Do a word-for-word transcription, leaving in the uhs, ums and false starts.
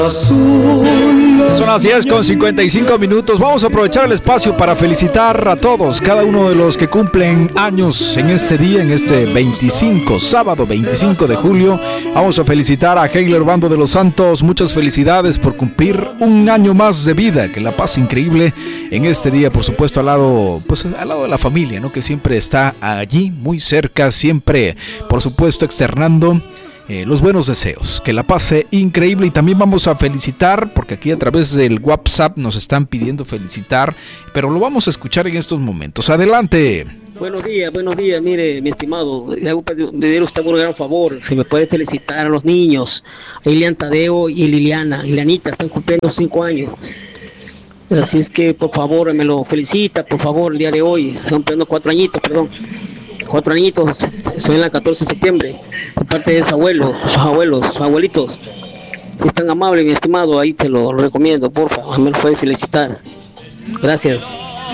Son las diez con cincuenta y cinco minutos. Vamos a aprovechar el espacio para felicitar a todos, cada uno de los que cumplen años en este día, en este veinticinco, sábado veinticinco de julio. Vamos a felicitar a Heiler Bando de los Santos. Muchas felicidades por cumplir un año más de vida. Que la paz increíble en este día, por supuesto, al lado, pues, al lado de la familia, ¿no? Que siempre está allí, muy cerca, siempre, por supuesto, externando Eh, los buenos deseos, que la pase increíble. Y también vamos a felicitar, porque aquí a través del WhatsApp nos están pidiendo felicitar, pero lo vamos a escuchar en estos momentos. Adelante. Buenos días, buenos días, mire, mi estimado, le hago pedir usted un gran favor, se me puede felicitar a los niños, a Ilian Tadeo y Liliana, Lilianita, están cumpliendo cinco años. Así es que, por favor, me lo felicita, por favor, el día de hoy, están cumpliendo cuatro añitos, perdón. Cuatro añitos, soy en la catorce de septiembre, por parte de sus abuelos, sus abuelos, sus abuelitos. Si es tan amable, mi estimado, ahí te lo recomiendo, porfa, me lo puede felicitar. Gracias.